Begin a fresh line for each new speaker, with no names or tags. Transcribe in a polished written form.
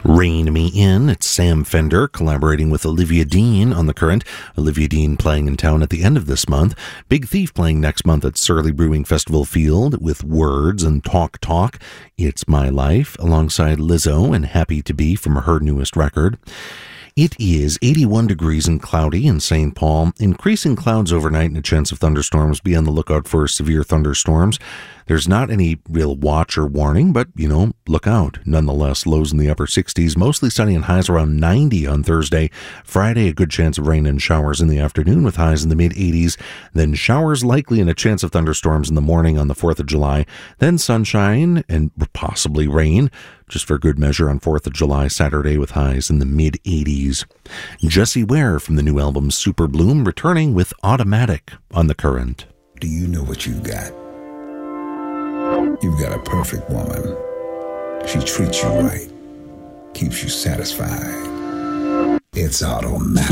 Rein Me In. It's Sam Fender collaborating with Olivia Dean on The Current. Olivia Dean playing in town at the end of this month. Big Thief playing next month at Surly Brewing Festival Field with Words and Talk Talk. It's My Life alongside Lizzo and Happy to Be from her newest record. It is 81 degrees and cloudy in St. Paul. Increasing clouds overnight and a chance of thunderstorms. Be on the lookout for severe thunderstorms. There's not any real watch or warning, but, look out. Nonetheless, lows in the upper 60s, mostly sunny and highs around 90 on Thursday. Friday, a good chance of rain and showers in the afternoon with highs in the mid-80s. Then showers likely and a chance of thunderstorms in the morning on the 4th of July. Then sunshine and possibly rain, just for good measure on 4th of July, Saturday with highs in the mid-80s. Jessie Ware from the new album Super Bloom returning with Automatic on The Current.
Do you know what you've got? You've got a perfect woman. She treats you right, keeps you satisfied. It's Automatic.